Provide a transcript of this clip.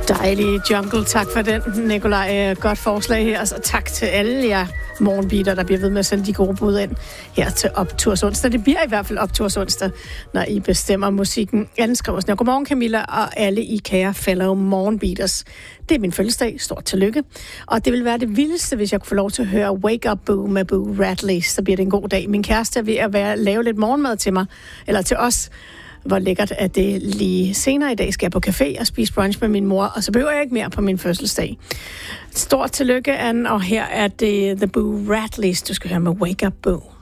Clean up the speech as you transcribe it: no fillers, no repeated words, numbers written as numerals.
Dejlig jungle. Tak for den, Nikolaj. Godt forslag her. Altså, tak til alle jer morgenbeater, der bliver ved med at sende de gode bud ind her til Optursonsdag. Det bliver i hvert fald Optursonsdag, når I bestemmer musikken. Anne skriver sådan: godmorgen Camilla og alle I kære fellow morgenbeaters. Det er min fødselsdag. Stort tillykke. Og det vil være det vildeste, hvis jeg kunne få lov til at høre Wake Up Boo med Boo Radley. Så bliver det en god dag. Min kæreste er ved at lave lidt morgenmad til mig, eller til os. Hvor lækkert er det lige senere i dag. Skal jeg på café og spise brunch med min mor, og så behøver jeg ikke mere på min fødselsdag. Stort tillykke, Anne, og her er det The Boo Radleys, du skal høre med Wake Up Boo.